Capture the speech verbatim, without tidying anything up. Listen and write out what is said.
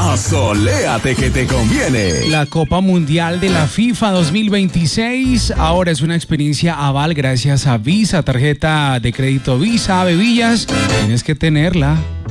Asoléate que te conviene. La Copa Mundial de la FIFA dos mil veintiséis ahora es una experiencia aval gracias a Visa, tarjeta de crédito Visa, Bebillas. Tienes que tenerla.